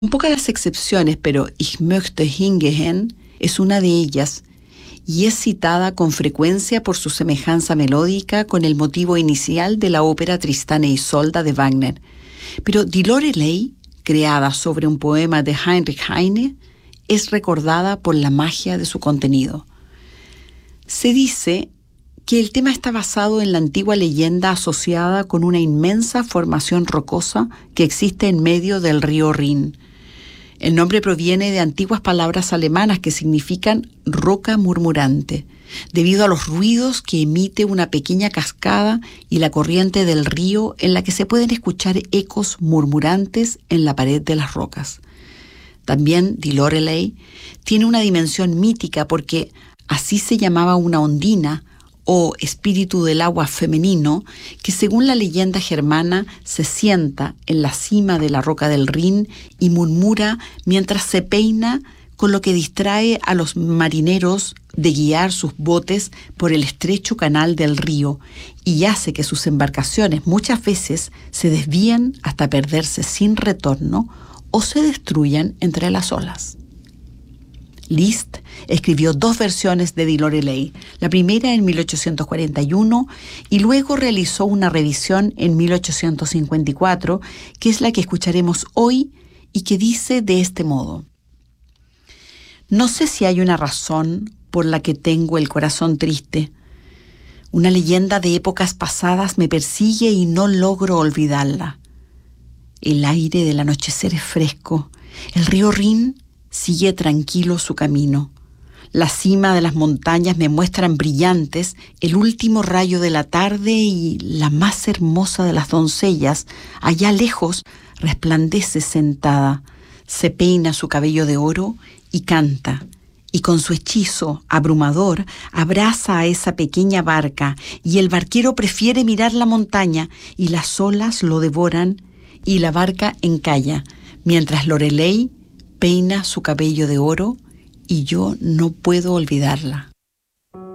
Pocas las excepciones, pero Ich möchte hingehen es una de ellas y es citada con frecuencia por su semejanza melódica con el motivo inicial de la ópera Tristán e Isolda de Wagner. Pero Die Loreley, creada sobre un poema de Heinrich Heine, es recordada por la magia de su contenido. Se dice que el tema está basado en la antigua leyenda asociada con una inmensa formación rocosa que existe en medio del río Rin. El nombre proviene de antiguas palabras alemanas que significan roca murmurante, debido a los ruidos que emite una pequeña cascada y la corriente del río en la que se pueden escuchar ecos murmurantes en la pared de las rocas. También Die Loreley tiene una dimensión mítica porque así se llamaba una ondina o espíritu del agua femenino que según la leyenda germana se sienta en la cima de la roca del Rin y murmura mientras se peina, con lo que distrae a los marineros de guiar sus botes por el estrecho canal del río y hace que sus embarcaciones muchas veces se desvíen hasta perderse sin retorno o se destruyan entre las olas. Liszt escribió 2 versiones de Die Loreley, la primera en 1841 y luego realizó una revisión en 1854, que es la que escucharemos hoy y que dice de este modo: No sé si hay una razón por la que tengo el corazón triste. Una leyenda de épocas pasadas me persigue y no logro olvidarla. El aire del anochecer es fresco, el río Rin sigue tranquilo su camino. La cima de las montañas me muestran brillantes el último rayo de la tarde y la más hermosa de las doncellas, allá lejos, resplandece sentada, se peina su cabello de oro y canta, y con su hechizo abrumador abraza a esa pequeña barca, y el barquero prefiere mirar la montaña, y las olas lo devoran, y la barca encalla, mientras Loreley peina su cabello de oro y yo no puedo olvidarla.